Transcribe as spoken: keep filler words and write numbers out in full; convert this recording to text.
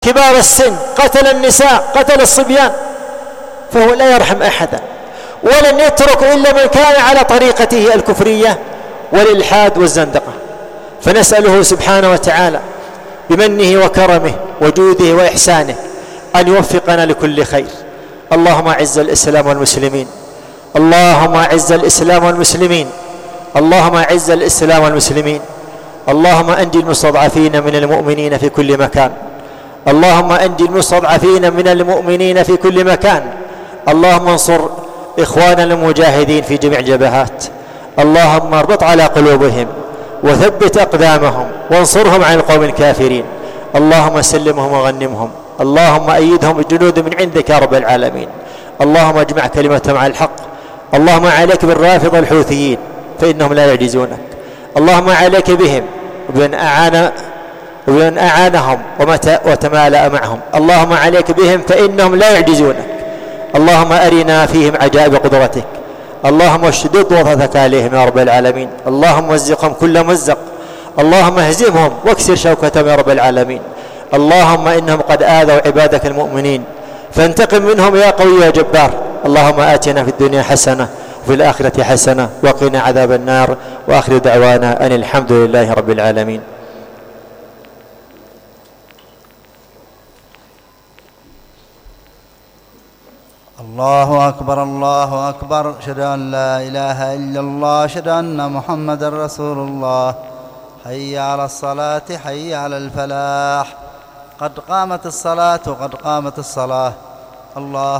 كبار السن، قتل النساء، قتل الصبيان، فهو لا يرحم أحدا، ولن يترك إلا من كان على طريقته الكفرية والإلحاد والزندقة. فنسأله سبحانه وتعالى بمنه وكرمه وجوده وإحسانه أن يوفقنا لكل خير. اللهم أعز الإسلام والمسلمين، اللهم أعز الإسلام والمسلمين، اللهم أعز الإسلام والمسلمين. اللهم أنجي المستضعفين من المؤمنين في كل مكان، اللهم أنجي المستضعفين من المؤمنين في كل مكان. اللهم انصر إخواننا المجاهدين في جميع الجبهات، اللهم اربط على قلوبهم وثبت أقدامهم وانصرهم عن القوم الكافرين. اللهم سلمهم وغنمهم، اللهم أيدهم بجنود من عندك يا رب العالمين. اللهم اجمع كلمتهم على الحق. اللهم عليك بالرافضة الحوثيين فإنهم لا يعجزونك، اللهم عليك بهم وبمن أعان ومن أعانهم وتمالأ معهم، اللهم عليك بهم فإنهم لا يعجزونك. اللهم أرنا فيهم عجائب قدرتك، اللهم اشدد وطأتك عليهم يا رب العالمين. اللهم مزقهم كل مزق، اللهم اهزمهم واكسر شوكتهم يا رب العالمين. اللهم إنهم قد آذوا عبادك المؤمنين فانتقم منهم يا قوي يا جبار. اللهم آتنا في الدنيا حسنة وفي الآخرة حسنة وقنا عذاب النار. وآخر دعوانا أن الحمد لله رب العالمين. الله أكبر الله أكبر، أشهد أن لا إله إلا الله، أشهد أن محمد رسول الله. حي على الصلاة، حي على الفلاح، قد قامت الصلاة، قد قامت الصلاة. الله